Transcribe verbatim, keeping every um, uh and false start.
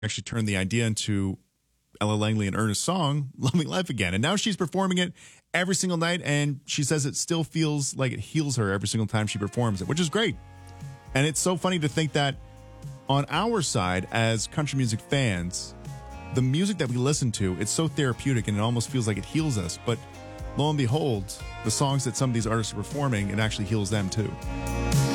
actually turned the idea into Ella Langley and Ernest's song, Love Me Life Again. And now she's performing it every single night, and she says it still feels like it heals her every single time she performs it, which is great. And it's so funny to think that on our side, as country music fans, the music that we listen to, it's so therapeutic and it almost feels like it heals us. But lo and behold, the songs that some of these artists are performing, it actually heals them too.